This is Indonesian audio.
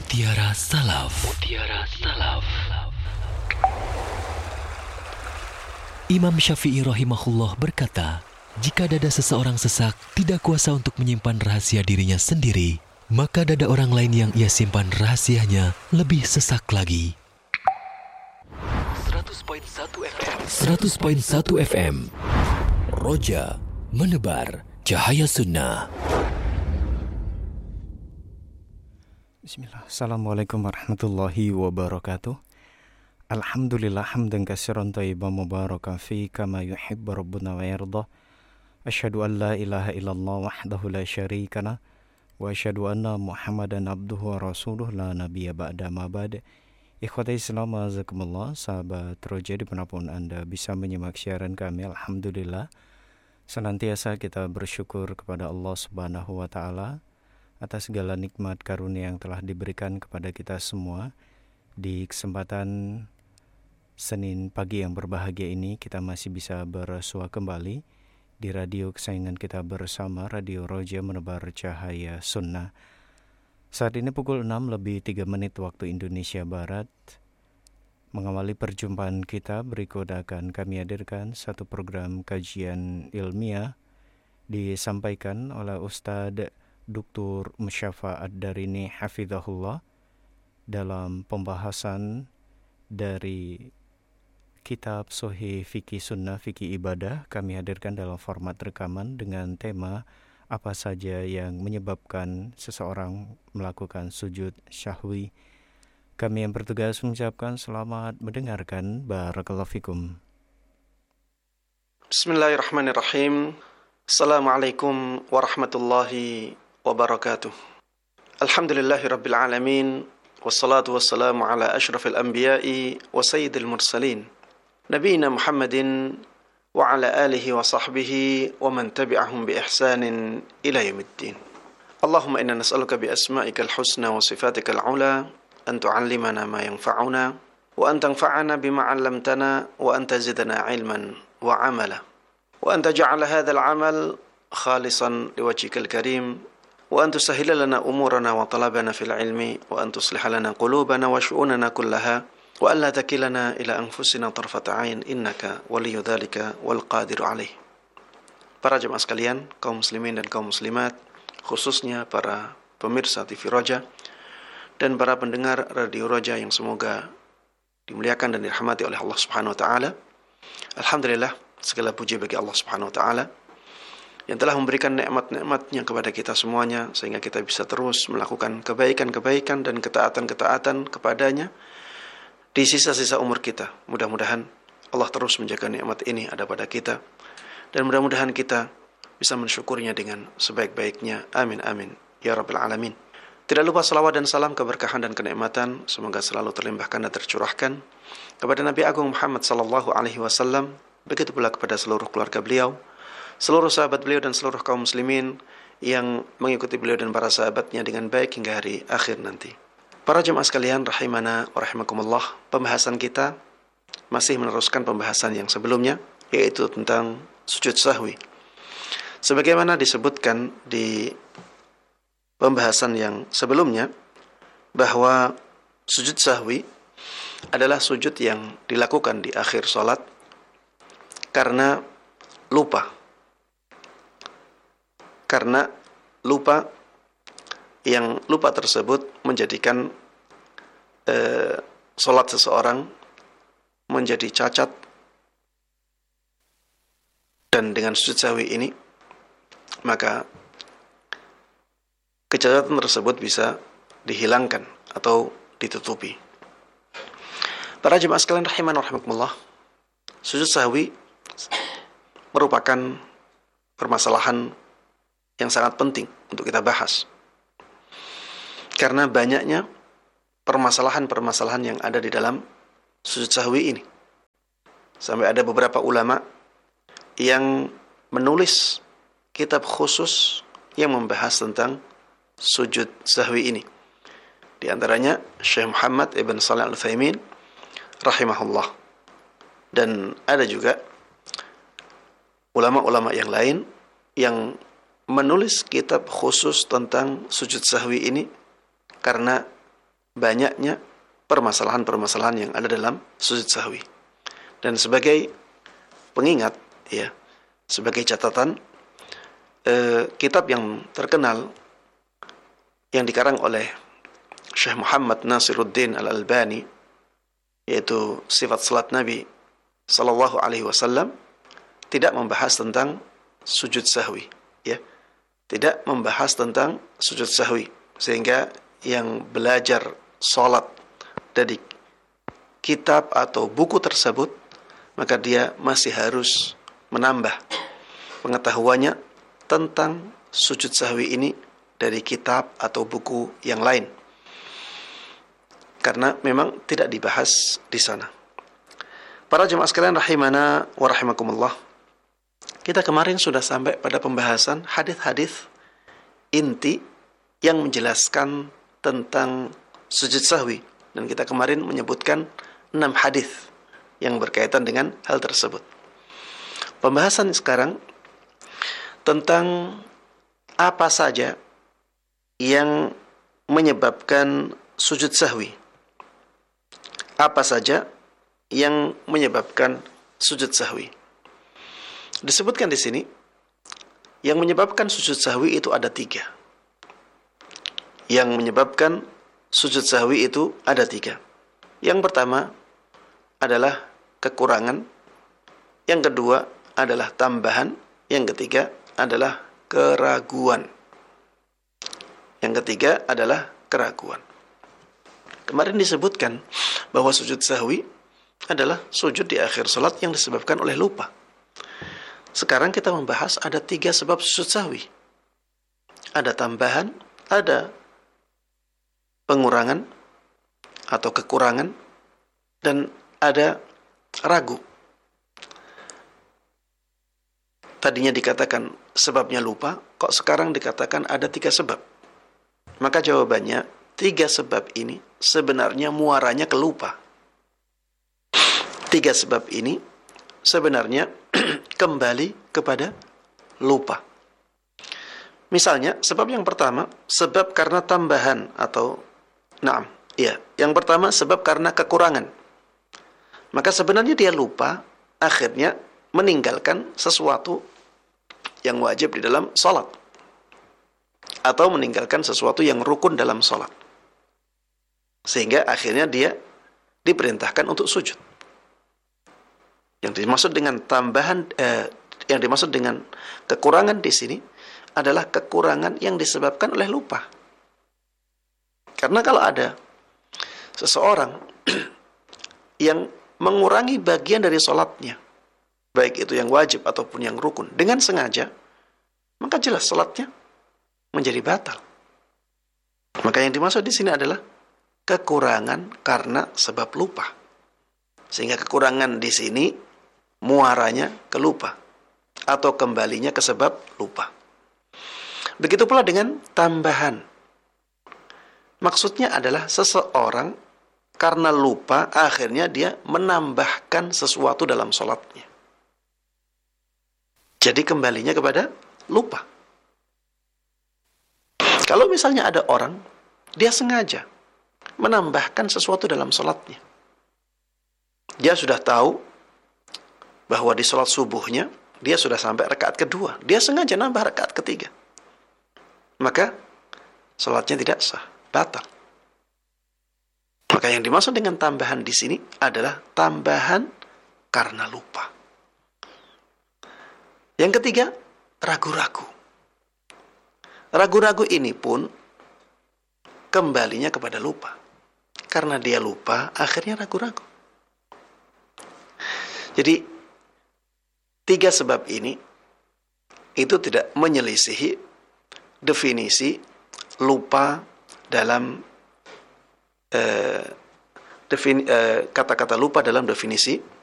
Mutiara Salaf. Mutiara Salaf. Imam Syafi'i rahimahullah berkata, jika dada seseorang sesak tidak kuasa untuk menyimpan rahasia dirinya sendiri, maka dada orang lain yang ia simpan rahasianya lebih sesak lagi. 100.1 FM. 100.1 FM. Roja menebar cahaya sunnah. Bismillah. Assalamualaikum warahmatullahi wabarakatuh. Alhamdulillah hamdan katsiran thayyiban mubarakan fi kama yuhibbu rabbuna wa yarda. Asyhadu an la ilaha illallah wahdahu la syarika lah wa asyhadu anna Muhammadan abduhu wa rasuluh la nabiyya ba'da ma ba'd. Ikhwati Islam azakumullah, sahabat Roja dimanapun Anda bisa menyimak siaran kami, alhamdulillah senantiasa kita bersyukur kepada Allah Subhanahu wa taala atas segala nikmat karunia yang telah diberikan kepada kita semua. Di kesempatan Senin pagi yang berbahagia ini, kita masih bisa bersua kembali di radio kesayangan kita bersama, Radio Roja Menebar Cahaya Sunnah. Saat ini pukul 6:03 waktu Indonesia Barat. Mengawali perjumpaan kita, berikut akan kami hadirkan satu program kajian ilmiah disampaikan oleh Ustadz Dr. Musyafa Ad-Darini Hafizahullah dalam pembahasan dari kitab Sahih Fikih Sunnah Fikih Ibadah. Kami hadirkan dalam format rekaman dengan tema apa saja yang menyebabkan seseorang melakukan sujud syahwi. Kami yang bertugas mengucapkan selamat mendengarkan. Barakallahu fikum. Bismillahirrahmanirrahim. Assalamualaikum warahmatullahi wabarakatuh. Alhamdulillahi rabbil alamin. Wassalatu wassalamu ala ashrafil anbiya'i wa sayyidil mursalin, nabiyina Muhammadin wa ala alihi wa sahbihi wa man tabi'ahum bi ihsanin ila yaumiddin. Allahumma inna nas'aluka bi asma'ikal husna wa sifatikal ula an tu'allimana ma yanfa'una wa an tanfa'ana bima 'allamtana wa an tazidana ilman wa 'amala wa an taj'ala hadzal 'amal khalisan liwajhikal karim wa an tusahhila lana umurana wa talabana fil ilmi wa an tusliha lana qulubana wa syu'unana kullaha wa an la takilana ila anfusina tarfata 'ain innaka waliyyu dzalika wal qadiru 'alaih. Para jemaah sekalian, kaum muslimin dan kaum muslimat, khususnya para pemirsa TV Roja dan para pendengar Radio Roja yang semoga dimuliakan dan dirahmati oleh Allah Subhanahu wa taala. Alhamdulillah, segala puji bagi Allah Subhanahu wa taala yang telah memberikan nikmat-nikmatnya kepada kita semuanya, sehingga kita bisa terus melakukan kebaikan-kebaikan dan ketaatan-ketaatan kepadanya di sisa-sisa umur kita. Mudah-mudahan Allah terus menjaga nikmat ini ada pada kita, dan mudah-mudahan kita bisa mensyukurnya dengan sebaik-baiknya. Amin amin ya rabbal alamin. Tidak lupa salawat dan salam, keberkahan dan kenikmatan semoga selalu terlimpahkan dan tercurahkan kepada Nabi Agung Muhammad sallallahu alaihi wasallam, begitu pula kepada seluruh keluarga beliau, seluruh sahabat beliau dan seluruh kaum muslimin yang mengikuti beliau dan para sahabatnya dengan baik hingga hari akhir nanti. Para jemaah sekalian rahimana wa rahimakumullah, pembahasan kita masih meneruskan pembahasan yang sebelumnya, yaitu tentang sujud sahwi. Sebagaimana disebutkan di pembahasan yang sebelumnya, bahwa sujud sahwi adalah sujud yang dilakukan di akhir sholat karena lupa. Karena lupa, yang lupa tersebut menjadikan sholat seseorang menjadi cacat, dan dengan sujud sahwi ini maka kecacatan tersebut bisa dihilangkan atau ditutupi. Para jemaah sekalian rahimana wa rahimakumullah, sujud sahwi merupakan permasalahan yang sangat penting untuk kita bahas, karena banyaknya permasalahan-permasalahan yang ada di dalam sujud sahwi ini. Sampai ada beberapa ulama yang menulis kitab khusus yang membahas tentang sujud sahwi ini. Di antaranya Syekh Muhammad Ibn Shalih Al-Utsaimin rahimahullah. Dan ada juga ulama-ulama yang lain yang menulis kitab khusus tentang sujud sahwi ini karena banyaknya permasalahan-permasalahan yang ada dalam sujud sahwi. Dan sebagai pengingat, ya, sebagai catatan, kitab yang terkenal yang dikarang oleh Syekh Muhammad Nasiruddin Al-Albani, yaitu Sifat Salat Nabi Sallallahu Alaihi Wasallam, tidak membahas tentang sujud sahwi, ya, tidak membahas tentang sujud sahwi, sehingga yang belajar salat dari kitab atau buku tersebut, maka dia masih harus menambah pengetahuannya tentang sujud sahwi ini dari kitab atau buku yang lain, karena memang tidak dibahas di sana. Para jemaah sekalian rahimana wa rahimakumullah, kita kemarin sudah sampai pada pembahasan hadis-hadis inti yang menjelaskan tentang sujud sahwi, dan kita kemarin menyebutkan 6 hadis yang berkaitan dengan hal tersebut. Pembahasan sekarang tentang apa saja yang menyebabkan sujud sahwi. Apa saja yang menyebabkan sujud sahwi? Disebutkan di sini, yang menyebabkan sujud sahwi itu ada 3. Yang menyebabkan sujud sahwi itu ada 3. Yang pertama adalah kekurangan, yang kedua adalah tambahan, yang ketiga adalah keraguan. Yang ketiga adalah keraguan. Kemarin disebutkan bahwa sujud sahwi adalah sujud di akhir salat yang disebabkan oleh lupa. Sekarang kita membahas ada 3 sebab sujud sahwi. Ada tambahan, ada pengurangan atau kekurangan, dan ada ragu. Tadinya dikatakan sebabnya lupa, kok sekarang dikatakan ada 3 sebab? Maka jawabannya, 3 sebab ini sebenarnya muaranya ke lupa. 3 sebab ini sebenarnya kembali kepada lupa. Misalnya, sebab yang pertama, sebab karena tambahan atau yang pertama sebab karena kekurangan. Maka sebenarnya dia lupa, akhirnya meninggalkan sesuatu yang wajib di dalam salat, atau meninggalkan sesuatu yang rukun dalam salat, sehingga akhirnya dia diperintahkan untuk sujud. Yang dimaksud dengan tambahan, yang dimaksud dengan kekurangan di sini adalah kekurangan yang disebabkan oleh lupa. Karena kalau ada seseorang yang mengurangi bagian dari salatnya, baik itu yang wajib ataupun yang rukun, dengan sengaja, maka jelas salatnya menjadi batal. Maka yang dimaksud di sini adalah kekurangan karena sebab lupa. Sehingga kekurangan di sini muaranya ke lupa, atau kembalinya ke sebab lupa. Begitu pula dengan tambahan. Maksudnya adalah seseorang karena lupa, akhirnya dia menambahkan sesuatu dalam sholatnya. Jadi kembalinya kepada lupa. Kalau misalnya ada orang, dia sengaja menambahkan sesuatu dalam sholatnya. Dia sudah tahu bahwa di sholat subuhnya, dia sudah sampai rakaat kedua. Dia sengaja nambah rakaat ketiga. Maka sholatnya tidak sah, batal. Maka yang dimaksud dengan tambahan di sini adalah tambahan karena lupa. Yang ketiga, ragu-ragu. Ragu-ragu ini pun kembalinya kepada lupa. Karena dia lupa, akhirnya ragu-ragu. Jadi, 3 sebab ini itu tidak menyelisihi definisi lupa dalam kata-kata lupa dalam definisi